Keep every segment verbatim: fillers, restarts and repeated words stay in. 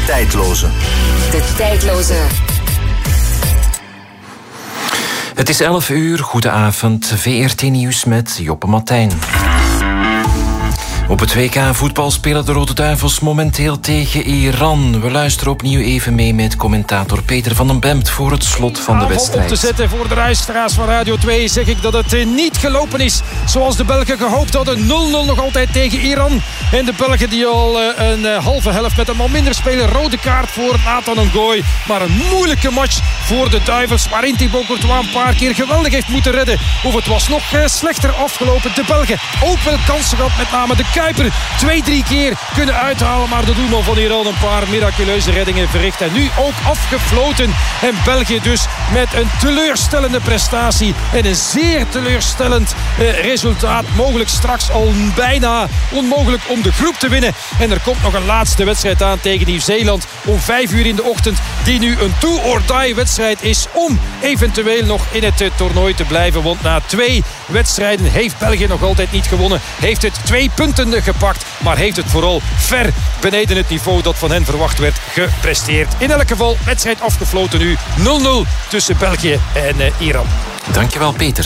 tijdloze. De tijdloze. Het is elf uur, goedenavond, V R T Nieuws met Joppe Martijn. Op het W K voetbal spelen de Rode Duivels momenteel tegen Iran. We luisteren opnieuw even mee met commentator Peter van den Bemt voor het slot van de wedstrijd. Op te zetten voor de luisteraars van Radio twee zeg ik dat het niet gelopen is zoals de Belgen gehoopt hadden. nul nul nog altijd tegen Iran. En de Belgen die al een halve helft met een man minder spelen. Rode kaart voor Nathan Ngoy. Maar een moeilijke match voor de Duivels, waarin Thibaut Courtois een paar keer geweldig heeft moeten redden. Of het was nog slechter afgelopen. De Belgen ook wel kansen gehad, met name de Kuiper. Twee, drie keer kunnen uithalen, maar de doelman van Iran een paar miraculeuze reddingen verricht. En nu ook afgefloten. En België dus met een teleurstellende prestatie. En een zeer teleurstellend eh, resultaat. Mogelijk straks al bijna onmogelijk om de groep te winnen. En er komt nog een laatste wedstrijd aan tegen Nieuw-Zeeland om vijf uur in de ochtend. Die nu een do-or-die wedstrijd is om eventueel nog in het eh, toernooi te blijven. Want na twee wedstrijden heeft België nog altijd niet gewonnen. Heeft het twee punten gepakt, maar heeft het vooral ver beneden het niveau dat van hen verwacht werd gepresteerd. In elk geval, wedstrijd afgefloten nu. nul nul tussen België en uh, Iran. Dankjewel, Peter.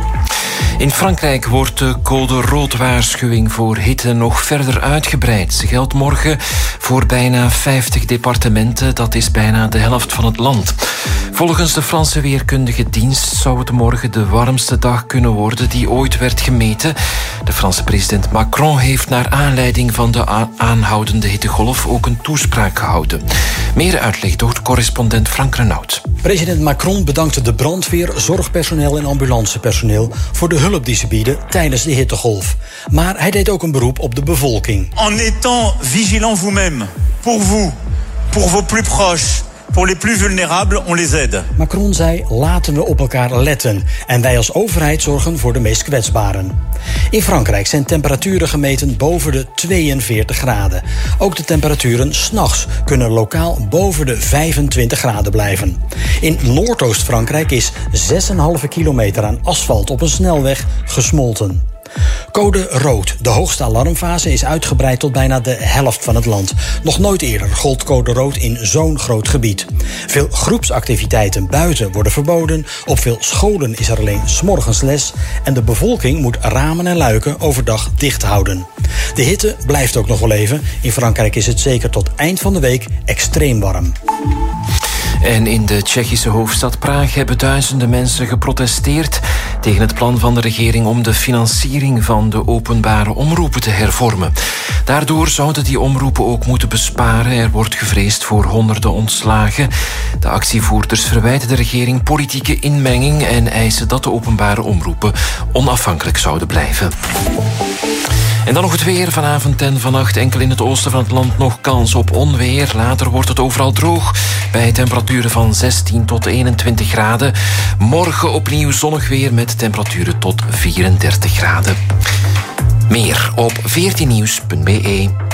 In Frankrijk wordt de code rood waarschuwing voor hitte nog verder uitgebreid. Ze geldt morgen voor bijna vijftig departementen. Dat is bijna de helft van het land. Volgens de Franse Weerkundige Dienst zou het morgen de warmste dag kunnen worden die ooit werd gemeten. De Franse president Macron heeft naar aanleiding van de aanhoudende hittegolf ook een toespraak gehouden. Meer uitleg door correspondent Frank Renaud. President Macron bedankte de brandweer, zorgpersoneel en ambulancepersoneel voor de hulp die ze bieden tijdens de hittegolf. Maar hij deed ook een beroep op de bevolking. En étant vigilant vous-même, pour vous, pour vos plus proches, pour les plus vulnérables, on les aide. Macron zei, laten we op elkaar letten en wij als overheid zorgen voor de meest kwetsbaren. In Frankrijk zijn temperaturen gemeten boven de tweeënveertig graden. Ook de temperaturen 's nachts kunnen lokaal boven de vijfentwintig graden blijven. In Noordoost-Frankrijk is zes komma vijf kilometer aan asfalt op een snelweg gesmolten. Code rood. De hoogste alarmfase is uitgebreid tot bijna de helft van het land. Nog nooit eerder gold code rood in zo'n groot gebied. Veel groepsactiviteiten buiten worden verboden. Op veel scholen is er alleen 's morgens les. En de bevolking moet ramen en luiken overdag dicht houden. De hitte blijft ook nog wel even. In Frankrijk is het zeker tot eind van de week extreem warm. En in de Tsjechische hoofdstad Praag hebben duizenden mensen geprotesteerd tegen het plan van de regering om de financiering van de openbare omroepen te hervormen. Daardoor zouden die omroepen ook moeten besparen. Er wordt gevreesd voor honderden ontslagen. De actievoerders verwijten de regering politieke inmenging en eisen dat de openbare omroepen onafhankelijk zouden blijven. En dan nog het weer. Vanavond en vannacht enkel in het oosten van het land nog kans op onweer. Later wordt het overal droog bij temperaturen van zestien tot eenentwintig graden. Morgen opnieuw zonnig weer met temperaturen tot vierendertig graden. Meer op veertien nieuws punt b e.